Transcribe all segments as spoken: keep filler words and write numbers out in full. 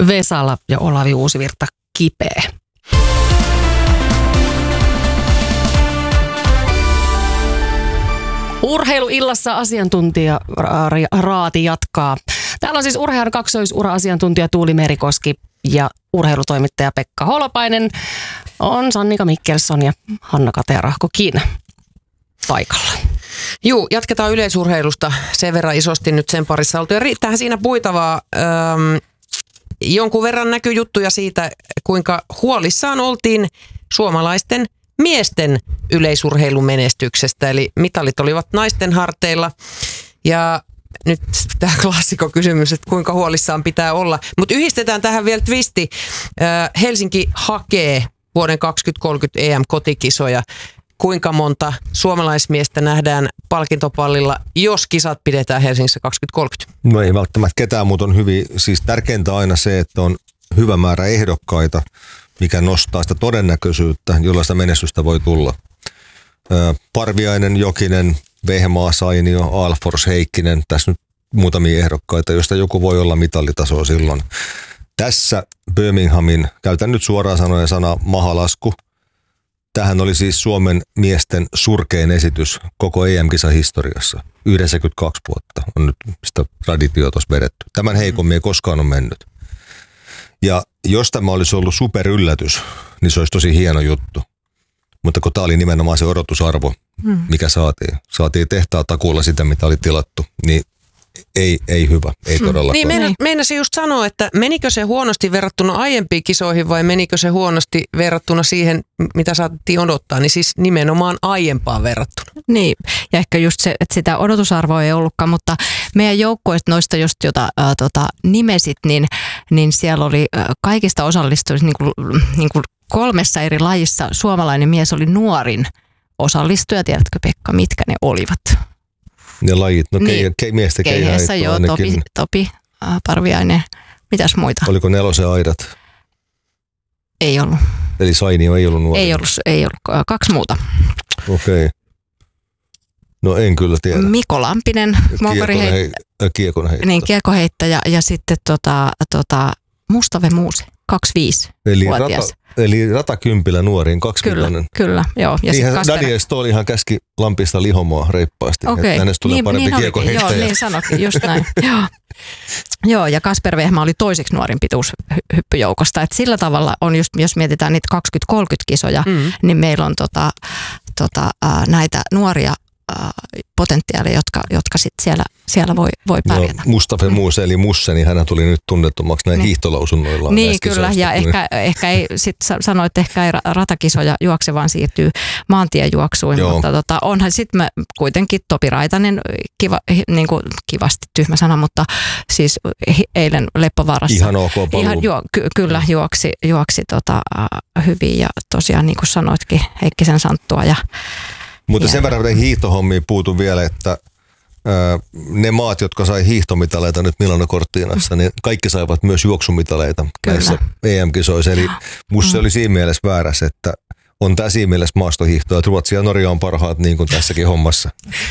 Vesala ja Olavi Uusivirta kipeä. Urheiluillassa asiantuntija Raati jatkaa. Täällä on siis urheilijan kaksoisura-asiantuntija Tuuli Merikoski ja urheilutoimittaja Pekka Holopainen. On Sannika Mikkelson ja Hanna Katerahkokin paikalla. Juu, jatketaan yleisurheilusta. Sen verran isosti nyt sen parissa oltu. Ja riittäähän siinä puitavaa. Öm, jonkun verran näkyy juttuja siitä, kuinka huolissaan oltiin suomalaisten miesten yleisurheilumenestyksestä. Eli mitalit olivat naisten harteilla. Ja nyt tämä klassikokysymys, että kuinka huolissaan pitää olla. Mutta yhdistetään tähän vielä twisti. Helsinki hakee vuoden kaksituhattakolmekymmentä E M-kotikisoja. Kuinka monta suomalaismiestä nähdään palkintopallilla, jos kisat pidetään Helsingissä kaksituhattakolmekymmentä? No ei välttämättä ketään, mutta on hyvin, siis tärkeintä aina se, että on hyvä määrä ehdokkaita, mikä nostaa sitä todennäköisyyttä, jolla sitä menestystä voi tulla. Parviainen, Jokinen, Vehmaa, Sainio, Alfors, Heikkinen, tässä nyt muutamia ehdokkaita, joista joku voi olla mitallitasoa silloin. Tässä Birminghamin, käytän nyt suoraan sanoen sana mahalasku. Tämähän oli siis Suomen miesten surkein esitys koko E M-kisan historiassa. yhdeksänkymmentäkaksi vuotta on nyt sitä traditioa tuossa vedetty. Tämän heikommin ei koskaan ole mennyt. Ja jos tämä olisi ollut superyllätys, niin se olisi tosi hieno juttu. Mutta kun tämä oli nimenomaan se odotusarvo, mikä saatiin. Saatiin tehtaa takuulla sitä, mitä oli tilattu, niin ei, ei hyvä, ei todellakaan. Niin meina, meinasin just sanoa, että menikö se huonosti verrattuna aiempiin kisoihin vai menikö se huonosti verrattuna siihen, mitä saatiin odottaa, niin siis nimenomaan aiempaan verrattuna. Niin, ja ehkä just se, että sitä odotusarvoa ei ollutkaan, mutta meidän joukkueista noista just, jota ää, tota, nimesit, niin, niin siellä oli ää, kaikista osallistujista niin kuin, niin kuin kolmessa eri lajissa suomalainen mies oli nuorin osallistuja. Tiedätkö Pekka, mitkä ne olivat? Ne lajit, no niin, kei, kei, miesten keihäheitto joo, ainakin. Topi, Topi äh, Parviainen. Mitäs muita? Oliko nelosen aidat? Ei ollut. Eli Sainio ei ollut nuori? Ei ollut, ei ollut. Kaksi muuta. Okei. Okay. No en kyllä tiedä. Mikko Lampinen. Kiekonheitto. Niin, kiekonheittäjä ja sitten tota, tota, Mustave Muuse, kaksikymmentäviisivuotias. Eli, eli ratakympillä nuoriin, kaksimittainen. Kyllä, kyllä, joo. Ja niinhän Daniel Stolihan käski Lampista lihomoa reippaasti, okay. Että hänestä tulee niin, parempi niin kiekonheittäjä. Joo, niin sanokin, just näin. joo. joo, ja Kasper Vehmaa oli toiseksi nuorin pituushyppyjoukosta. Et sillä tavalla on just, jos mietitään niitä kaksikymmentä kolmekymmentä kisoja, mm. niin meillä on tota, tota, äh, näitä nuoria potentiaalia, jotka, jotka sit siellä, siellä voi, voi pärjätä. No, Mustafa Muuse eli Musse, niin hän tuli nyt tunnettomaksi näin niin. hiihtolausunnoillaan. Niin kyllä, ja ehkä, ehkä ei, sit sanoit, että ehkä ei ratakisoja juokse, vaan siirtyy maantiejuoksuihin, Joo. mutta tota, onhan sitten kuitenkin Topi Raitanen, kiva, niin kuin, kivasti tyhmä sana, mutta siis eilen Leppävaarassa. Ihan ok paluu. Ihan, juo, ky, kyllä juoksi, juoksi tota, hyvin ja tosiaan niin kuin sanoitkin, Heikkisen Santtua ja mutta sen verran hiihtohommia puutun vielä, että ää, ne maat, jotka sai hiihtomitaleita nyt Milano-Cortinassa, niin kaikki saivat myös juoksumitaleita Kyllä. näissä E M-kisoissa. Eli musta oli siinä mielessä väärässä, että on tämä siinä mielessä maastohiihtoa, että Ruotsi ja Norja on parhaat niin kuin tässäkin hommassa.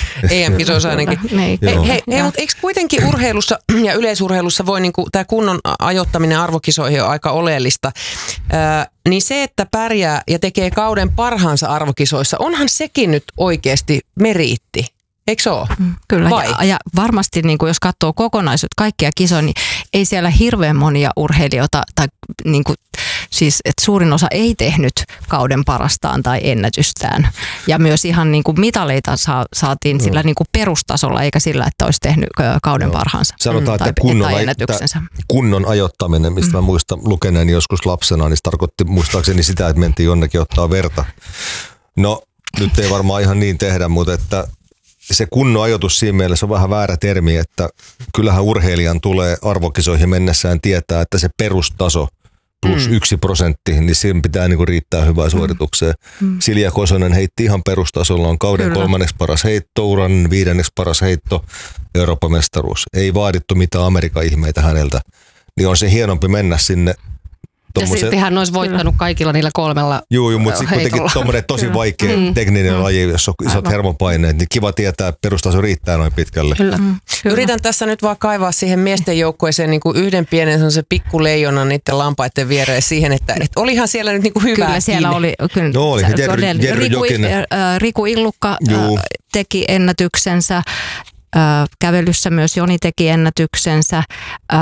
E M-kisoissa ainakin. hei, hei, hei, mutta eikö kuitenkin urheilussa ja yleisurheilussa voi niin kuin, tämä kunnon ajoittaminen arvokisoihin on aika oleellista. Äh, niin se, että pärjää ja tekee kauden parhaansa arvokisoissa, onhan sekin nyt oikeasti meriitti. Eikö se ole? Kyllä, ja, ja varmasti niin kuin jos katsoo kokonaisuutta, kaikkia kisoja, niin ei siellä hirveän monia urheilijoita, tai niin kuin, siis että suurin osa ei tehnyt kauden parastaan tai ennätystään. Ja myös ihan niin kuin mitaleita saa, saatiin no. sillä niin kuin perustasolla, eikä sillä, että olisi tehnyt kauden no. parhaansa. Sanotaan, tai, että kunnon, tai ennätyksensä. Että kunnon ajoittaminen, mistä mm. mä muistan lukeneeni joskus lapsena, niin se tarkoitti muistaakseni sitä, että mentiin jonnekin ottaa verta. No, nyt ei varmaan ihan niin tehdä, mutta että se kunnon ajoitus siinä mielessä on vähän väärä termi, että kyllähän urheilijan tulee arvokisoihin mennessään tietää, että se perustaso plus mm. yksi prosentti, niin siinä pitää niinku riittää hyvää suoritukseen. Mm. Silja Kosonen heitti ihan perustasolla, on kauden Kyllä. kolmanneksi paras heitto, uran viidenneksi paras heitto, Euroopan mestaruus. Ei vaadittu mitään Amerikan ihmeitä häneltä. Niin on se hienompi mennä sinne Ja silti hän olisi voittanut kaikilla niillä kolmella Joo, mutta sitten kuitenkin tuommoinen tosi Kyllä. vaikea Mm. tekninen Mm. laji, jos on isot Aivan. hermopaineet, niin kiva tietää, että perustaso riittää noin pitkälle. Kyllä. Mm, kyllä. Yritän tässä nyt vaan kaivaa siihen miesten joukkueeseen niin kuin yhden pienen se pikkuleijonan niiden lampaiden viereen siihen, että et olihan siellä nyt niin kuin hyvää. Kyllä siellä oli. Kyllä, No oli, se- Jerry- todella- Jerry Riku, Jokinen. äh, Riku Illukka Juu. äh, teki ennätyksensä, äh, kävelyssä myös Joni teki ennätyksensä, äh,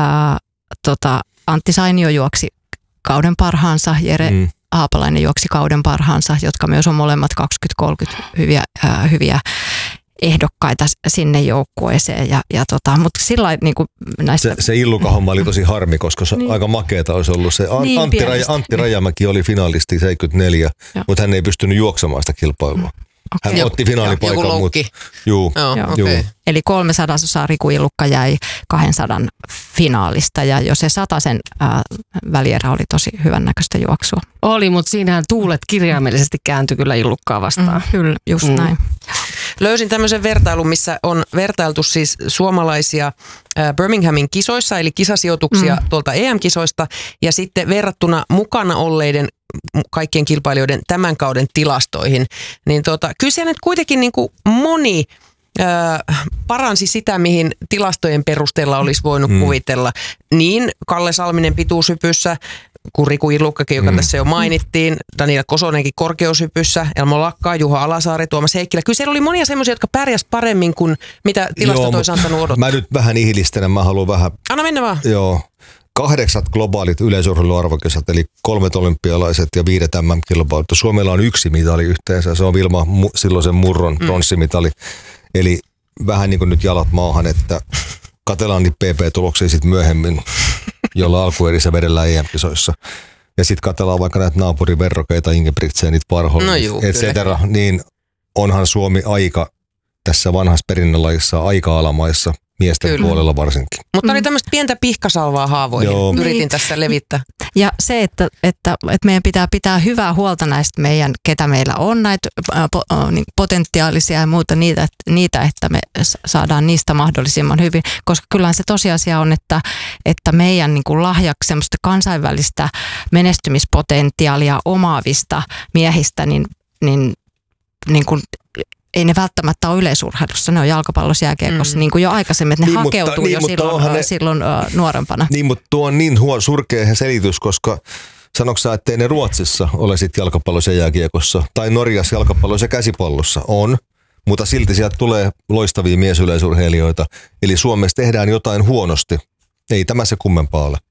tota, Antti Sainio juoksi kauden parhaansa, Jere Mm. Haapalainen juoksi kauden parhaansa, jotka myös on molemmat kaksikymmentä kolmekymmentä hyviä, äh, hyviä ehdokkaita sinne joukkueeseen. Ja, ja tota, mutta sillä lailla niin kuin näistä... Se, se Illuka-homma oli tosi harmi, koska se Niin. aika makeeta olisi ollut. Se An- Niin, Antti, Raja, pienesti. Antti Rajamäki oli finalisti seitsemänkymmentäneljä, Joo. mutta hän ei pystynyt juoksemaan sitä kilpailua. Hän Joku- otti finaalipaikan, joku mutta loukki. juu, Joo, Joo. okei. Juu. Eli kolme sadasosaa Riku Illukka jäi kaksisataa finaalista ja jo se satasen ää, välierä oli tosi hyvän näköistä juoksua. Oli, mutta siinähän tuulet kirjaimellisesti kääntyi kyllä Illukkaa vastaan. Mm, kyllä, just Mm. mm. näin. Löysin tämmöisen vertailun, missä on vertailtu siis suomalaisia äh, Birminghamin kisoissa, eli kisasijoituksia mm. tuolta E M-kisoista, ja sitten verrattuna mukana olleiden m- kaikkien kilpailijoiden tämän kauden tilastoihin, niin tota, kyllä siellä nyt kuitenkin niin kuin moni äh, paransi sitä, mihin tilastojen perusteella olisi voinut Mm. kuvitella. Niin Kalle Salminen pituushypyssä, kuin Riku Illukkakin, joka Mm. tässä jo mainittiin, Daniela Kosonenkin korkeushypyssä, Elmo Lakkaa, Juho Alasaari, Tuomas Heikkilä. Kyllä siellä oli monia semmoisia, jotka pärjäs paremmin kuin mitä tilastot Joo, olisi mut antanut odottaa. Mä nyt vähän ihilistelen, mä haluan vähän, Anna mennä vaan. joo, kahdeksat globaalit yleisurheiluarvokisat, eli kolmet olympialaiset ja viidet M M-kilpailut. Suomella on yksi mitali yhteensä, se on Vilma Mu- silloisen Murron pronssimitali. Eli vähän niin kuin nyt jalat maahan, että katsellaan niitä P P-tuloksia sitten myöhemmin, jolla alkuerissä vedellään E M-kisoissa. Ja sitten katsellaan vaikka näitä naapuriverrokeita, Ingebrigtsen, niitä Warhol, No juu, et cetera. Niin onhan Suomi aika tässä vanhassa perinnönlajissa aika alamaissa, miesten Kyllä. puolella varsinkin. Mutta oli tämmöistä pientä pihkasalvaa haavoihin. Joo. Yritin Niin. tässä levittää. Ja se, että, että, että meidän pitää pitää hyvää huolta näistä meidän, ketä meillä on, näitä ää, po, ää, niin potentiaalisia ja muuta, niitä, niitä, että me s- saadaan niistä mahdollisimman hyvin. Koska kyllähän se tosiasia on, että, että meidän niin kuin lahjaksi semmoista kansainvälistä menestymispotentiaalia omaavista miehistä, niin, niin, niin kuin ei ne välttämättä ole yleisurheilussa, ne on jalkapallossa, jääkiekossa, mm. niin kuin jo aikaisemmin, että ne Niin, hakeutuu mutta- niin, jo mutta silloin, onhan ne... ne- silloin uh, nuorempana. Niin, mutta tuo on niin huo, surkea selitys, koska sanoksi sä, ettei ne Ruotsissa ole sitten jalkapallossa ja jääkiekossa, tai Norjassa jalkapallossa ja käsipallossa on, mutta silti sieltä tulee loistavia miesyleisurheilijoita. Eli Suomessa tehdään jotain huonosti. Ei tämä se kummempaa ole.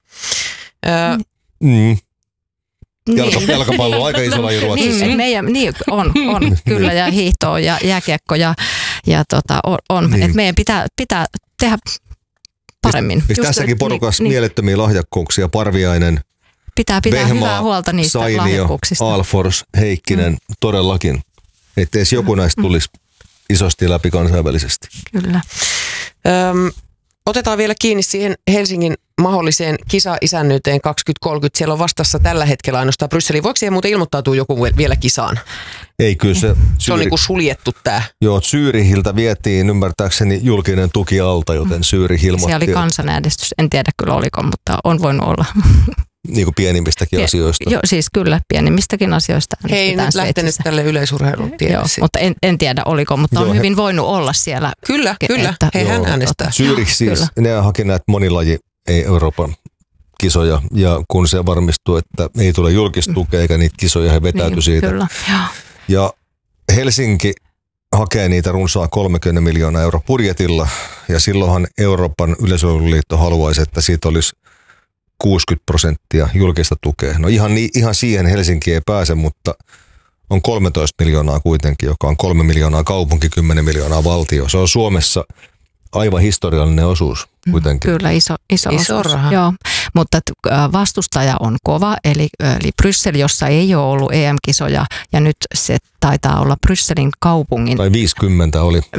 Öö, Mm. Jalka, Niin. jalkapallo on aika iso laji Ruotsissa. Niin, et meidän, niin on, on kyllä, ja hiihtoa ja jääkiekko ja, ja tota, on, on. Niin. Et meidän pitää, pitää tehdä paremmin. Siis Just, tässäkin et- porukassa niin, mielettömiä lahjakkuuksia, Parviainen, pitää pitää Vehmaa, hyvää huolta niistä Sainio, lahjakkuuksista. Alfors, Heikkinen, mm. todellakin. Että edes joku näistä tulisi isosti läpi kansainvälisesti. Kyllä. öm, otetaan vielä kiinni siihen Helsingin mahdolliseen kisa-isännyyteen kaksituhattakolmekymmentä. Siellä on vastassa tällä hetkellä ainoastaan Brysseliin. Voiko siihen muuten ilmoittautua joku vielä kisaan? Ei kyllä se, Se on Syyri, niin kuin suljettu tämä. joo, Syyrihiltä vietiin ymmärtääkseni julkinen tuki alta, joten Syyri Siellä ilmoitti oli kansanäänestys, en tiedä kyllä oliko, mutta on voinut olla. niin kuin pienimmistäkin Pie- asioista. Jo, siis kyllä, pienimmistäkin asioista. He ei äänestetään nyt lähtenyt Sveitsissä. tälle yleisurheilun Joo, tielle. mutta en, en tiedä oliko, mutta on Joo, he- hyvin voinut olla siellä. Kyllä, kyllä. Että- He hän Joo, äänestää. Syyrih siis, Kyllä. ne haki näitä monilaji ei Euroopan kisoja, ja kun se varmistuu, että ei tule julkistukea eikä niitä kisoja, he vetäytyi Niin, siitä. Kyllä, joo. Ja Helsinki hakee niitä runsaa kolmekymmentä miljoonaa euro budjetilla, ja silloinhan Euroopan yleisurheiluliitto haluaisi, että siitä olisi kuusikymmentä prosenttia julkista tukea. No ihan, niin, ihan siihen Helsinki ei pääse, mutta on kolmetoista miljoonaa kuitenkin, joka on kolme miljoonaa kaupunki, kymmenen miljoonaa valtio. Se on Suomessa aivan historiallinen osuus kuitenkin. Kyllä, iso, iso, Iso osuus. raha. Joo, mutta äh, vastustaja on kova, eli, eli Bryssel, jossa ei ole ollut E M-kisoja, ja nyt se taitaa olla Brysselin kaupungin, Tai viisikymmentä oli.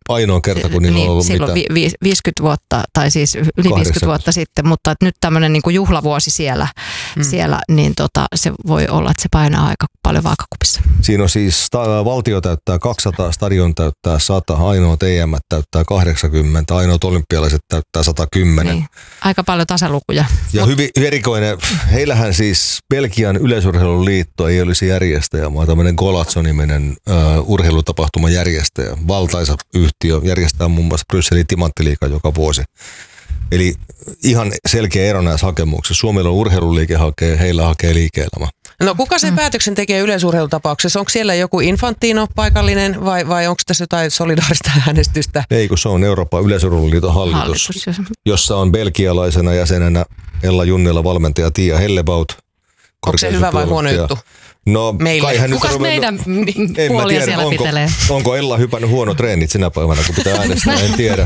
ainoa kerta, kun niillä niin, on ollut silloin mitään. Vi- viisikymmentä vuotta, tai siis yli viisikymmentä vuotta sitten, mutta nyt tämmöinen niin kuin juhlavuosi siellä, mm. siellä, niin tota, se voi olla, että se painaa aika paljon vaakakupissa. Siinä on siis, sta- valtio täyttää kaksisataa, stadion täyttää sata, ainoat E M täyttää kahdeksankymmentä, ainoat olympialaiset täyttää sata kymmenen. Niin. Aika paljon tasalukuja. Ja hyvin erikoinen, heillähän siis Belgian yleisurheiluliitto ei olisi järjestäjä, vaan tämmöinen Golazzo-niminen uh, urheilutapahtuman järjestäjä. Valtaisa yhtiö järjestää muun muassa Brysselin timanttiliiga joka vuosi. Eli ihan selkeä ero näissä hakemuksissa. Suomella on urheiluliike hakee, heillä hakee liike-elämä. No kuka sen mm. päätöksen tekee yleisurheilutapauksessa? Onko siellä joku Infantino paikallinen vai, vai onko tässä jotain solidaarista äänestystä? Ei, kun se on Euroopan yleisurheiluliiton hallitus, Hallitus, jossa on belgialaisena jäsenenä Ella Junnila valmentaja Tiia Hellebaut. Onko se hyvä vai huono juttu? No, meille. Kai Kukas ruvennut, meidän en puolia tiedä, siellä onko, pitelee? Onko Ella hypännyt huono treenit sinä päivänä, kun pitää äänestää, en tiedä.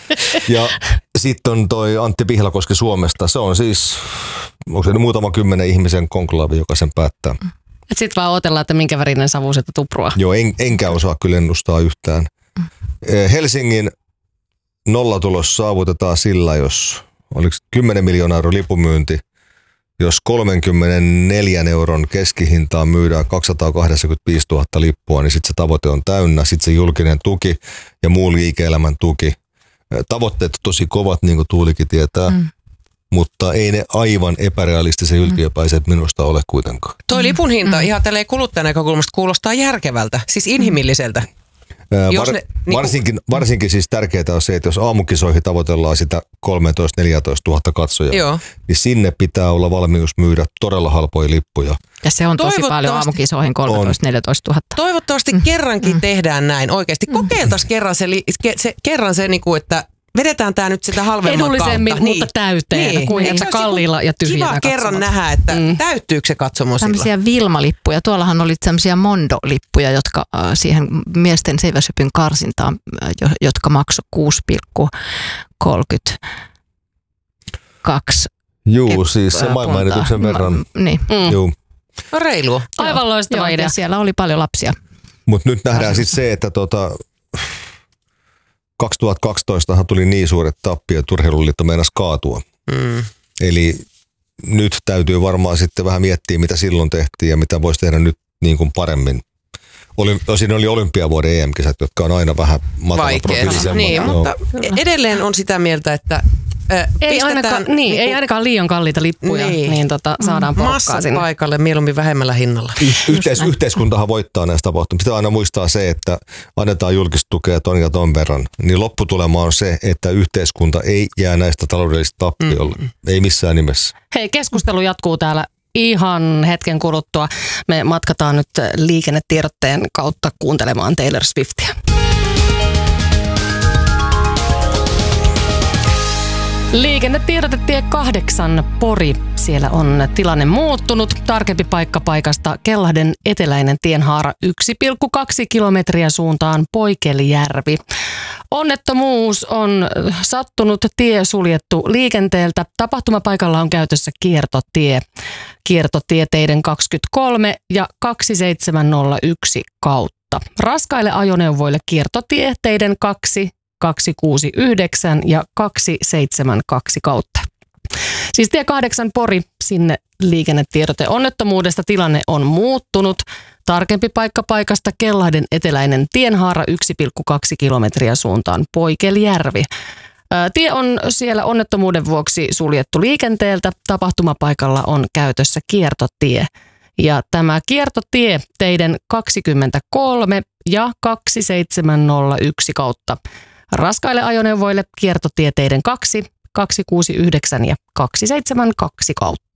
Ja sitten on toi Antti Pihlakoski Suomesta. Se on siis, onko se muutama kymmenen ihmisen konklaavi, joka sen päättää. Sitten vaan odotellaan, että minkä värinen savu sieltä tuprua. Joo, en, enkä osaa kyllä ennustaa yhtään. Helsingin nollatulos saavutetaan sillä, jos oliko kymmenen miljoonaa euro lipumyynti, jos kolmekymmentäneljä euron keskihintaan myydään kaksisataakahdeksankymmentäviisituhatta lippua, niin sitten se tavoite on täynnä. Sitten se julkinen tuki ja muu liike-elämän tuki. Tavoitteet on tosi kovat, niin kuin Tuulikin tietää, mm. mutta ei ne aivan epärealistisen yltiöpäiset minusta ole kuitenkaan. Toi lipun hinta mm. ihan tälleen kuluttajan näkökulmasta kuulostaa järkevältä, siis inhimilliseltä. Var, ne, niin varsinkin, kun... varsinkin siis tärkeää on se, että jos aamukisoihin tavoitellaan sitä kolmetoista neljätoista tuhatta katsojaa, Joo. niin sinne pitää olla valmius myydä todella halpoja lippuja. Ja se on tosi paljon aamukisoihin kolmetoista neljätoista tuhatta. Toivottavasti mm. kerrankin mm. tehdään näin oikeasti. Kokeiltaisiin kerran se, ke, se, kerran se niin kuin, että vedetään tämä nyt sitä halvemman kautta. Edullisemmin, mutta niin. täyteen, niin. kuin että kalliilla ja tyhjänä kiva katsomot. Kerran nähdä, että mm. täyttyykö se katsomo sillä. Tämmöisiä Vilma-lippuja. Tuollahan oli tämmöisiä Mondo-lippuja, jotka äh, siihen miesten seiväsypyn karsintaan, äh, jotka maksoi kuusi pilkku kolmekymmentäkaksi. Juu, siis se maailmanennätyksen verran. Ma, niin. Mm. Juu. No reilua. Aivan loistava idea. Siellä oli paljon lapsia. Mutta nyt nähdään sitten se, että tota, kaksituhattakaksitoista tuli niin suuret tappiot, että Urheiluliitto meinasi kaatua. Mm. Eli nyt täytyy varmaan sitten vähän miettiä, mitä silloin tehtiin ja mitä voisi tehdä nyt niin kuin paremmin. Oli, siinä oli olympiavuoden E M-kisat, jotka on aina vähän matala profiilisemmat. Niin, no. mutta edelleen on sitä mieltä, että äh, ei, ainakaan, niin, niin ei ainakaan liian kalliita lippuja, niin, niin tota, saadaan porukkaa sinne. Paikalle mieluummin vähemmällä hinnalla. Y- yhteis- yhteiskuntahan voittaa näistä tapahtumista. Pitää aina muistaa se, että annetaan julkista tukea ton ja ton verran. Niin lopputulema on se, että yhteiskunta ei jää näistä taloudellisista tappiolle. Mm. Ei missään nimessä. Hei, keskustelu jatkuu täällä ihan hetken kuluttua. Me matkataan nyt liikennetiedotteen kautta kuuntelemaan Taylor Swiftia. Liikennetiedote tie kahdeksan Pori. Siellä on tilanne muuttunut. Tarkempi paikka paikasta Kellahden eteläinen tienhaara yksi pilkku kaksi kilometriä suuntaan Poikelijärvi. Onnettomuus on sattunut, tie suljettu liikenteeltä. Tapahtumapaikalla on käytössä kiertotie. Kiertotieteiden kaksikymmentäkolme ja kaksituhattaseitsemän nolla yksi kautta. Raskaille ajoneuvoille kiertotieteiden kaksi, kaksisataakuusikymmentäyhdeksän ja kaksisataaseitsemänkymmentäkaksi kautta. Siis tie kahdeksan Pori, sinne liikennetiedote onnettomuudesta. Tilanne on muuttunut. Tarkempi paikka paikasta Kellahden eteläinen tienhaara yksi pilkku kaksi kilometriä suuntaan Poikelijärvi. Tie on siellä onnettomuuden vuoksi suljettu liikenteeltä. Tapahtumapaikalla on käytössä kiertotie. Ja tämä kiertotie teiden kaksikymmentäkolme ja kaksituhattaseitsemän nolla yksi kautta. Raskaille ajoneuvoille kiertotieteiden kaksi, kaksisataakuusikymmentäyhdeksän ja kaksisataaseitsemänkymmentäkaksi kautta.